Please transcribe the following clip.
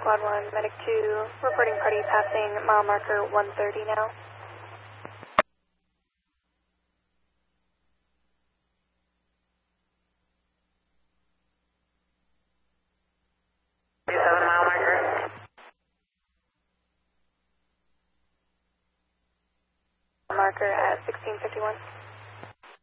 Squad 1, Medic 2, reporting party passing mile marker 130 now. Marker at 1651.